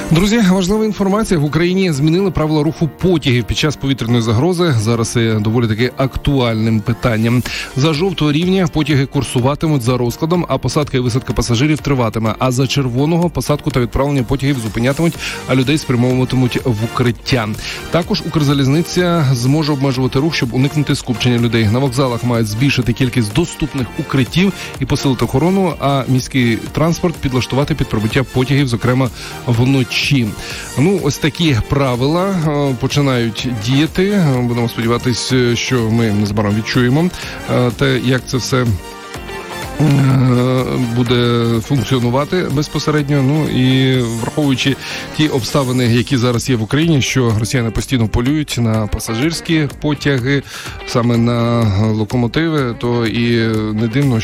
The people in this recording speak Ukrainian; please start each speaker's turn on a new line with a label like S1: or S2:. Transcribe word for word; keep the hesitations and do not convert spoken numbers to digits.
S1: Друзі, важлива інформація. В Україні змінили правила руху потягів під час повітряної загрози. Зараз це доволі таки актуальним питанням. За жовтого рівня потяги курсуватимуть за розкладом, а посадка і висадка пасажирів триватиме. А за червоного посадку та відправлення потягів зупинятимуть, а людей спрямовуватимуть в укриття. Також Укрзалізниця зможе обмежувати рух, щоб уникнути скупчення людей. На вокзалах мають збільшити кількість доступних укриттів і посилити охорону, а міський транспорт підлаштувати під прибуття потягів, зокрема вночі. Ну, ось такі правила починають діяти. Будемо сподіватися, що ми незабаром відчуємо те, як це все буде функціонувати безпосередньо. Ну і враховуючи ті обставини, які зараз є в Україні, що росіяни постійно полюють на пасажирські потяги, саме на локомотиви, то і не дивно,